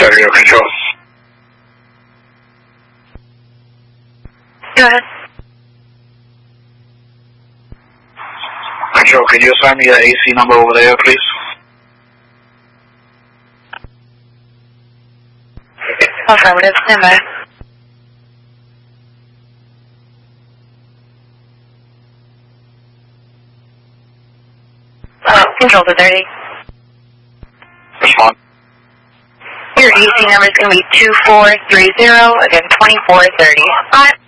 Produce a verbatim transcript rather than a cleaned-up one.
Stereo control. Go ahead. Control, can you assign me an A C number over there, please? Affirmative, stand by. Uh, control to thirty. Respond. Your A C number is going to be two four three zero, again twenty-four thirty.